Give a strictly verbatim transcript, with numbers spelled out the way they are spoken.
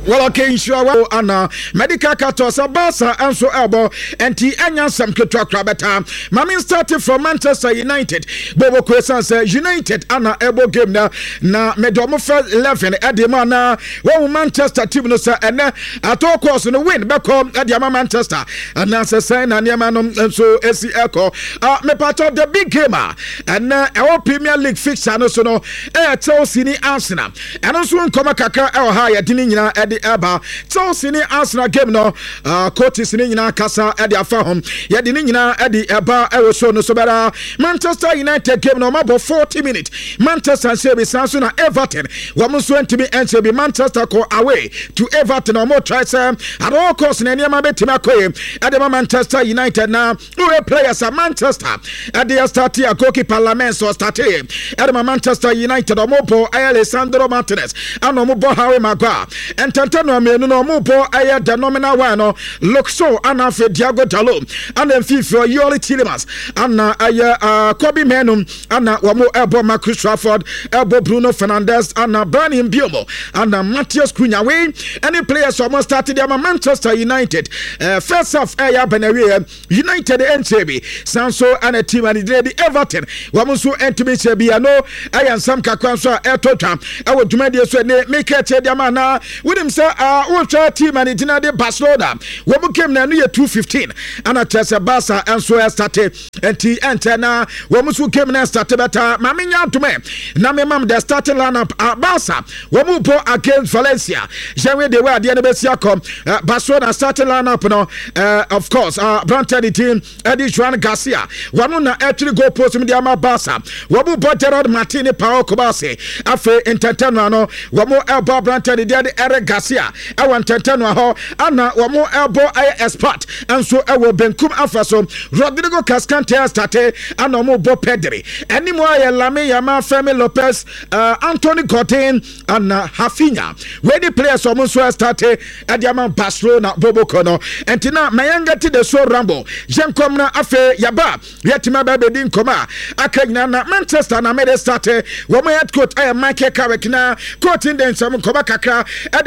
Well, okay, sure. Anna, medical cartos, Barca, and so elbow, and T. Anya some Kutra Krabata. Mamin started from Manchester United. Bobo Quesan says United, Anna Elbow game now. Na Medomofa eleven at the mana. Well, Manchester team no sir, and at all course in the win back home at the Manchester. And now sign and Yamanum and so S C Echo. Uh, me part of the big gamer. And uh, our Premier League fixture, and also no, eh, Chelsea Arsenal. And also come a kaka or higher dinina at the Eba. Chelsea Arsenal game no, uh, coaches in Casa at the Afahom. Yadinina at the Eba, Aerosol no Sobera. Manchester United game no, about forty minutes. Manchester and Sebi Samson Everton. Woman's went to be and Sebi Manchester go away to Everton or more tries at all costs in any Mabetimako at the Manchester United now. Who players at Manchester at the start here, goalkeeper Lamens or started at the Manchester United or Mopo Alessandro Martinez and Mobo Harry Maguire and Tantano Menuno Mopo Aya Denomina Wano Luxo Anafe Diago Dalo and then FIFA Yoli Tilimas and Aya Kobe Menum and Wamo Elbo Marcus Trafford Elbo Bruno Fernandes and Bernie Mbiomo and Matthias Cunha Wayne. Any players almost started at Manchester United. Uh, first off, Aya Benaria United and Sebi Sanso and a team and the Everton. Wamusu and to me Sebi. I know I am some Kakwanso Etota. I would demand you to make it Diamana with him, sir. Uh, ultra team and it's in Barcelona. Wamu came near two fifteen and a Tessa Barca and so I started and T antenna. Wamusu came and started better. Maminya to me. Name mam the starting lineup at Barca. Wamupo against Valencia. January they were the Anniversary come. Barcelona starting lineup no. Uh, of course, uh, Brantony team Eddie Juan Garcia. Wamuna actually go post him the Ama Barca. Wamu Gerard Martini Pao Kobase. Afe Intentano. Wamu elbow Brantony the Eric Garcia. I want Tentano ho. Anna Wamu elbow I expert. And so I will Benkum Afaso. Rodrigo Cascante started. And Omo Bo Pedri. Anymore Lame Yama Femi Lopez. Uh, Anthony Gordon and uh, Hafinha. Where the players almost were started at the Ama Barcelona Bobo Kono. And Tina Mayanga to the so Rambo. Jem Komna Afe Yaba. Yetima Babedin Koma. Akagna Manchester na made started. Woman head coach I am Michael Carrick na coaching them some Koma Kakra.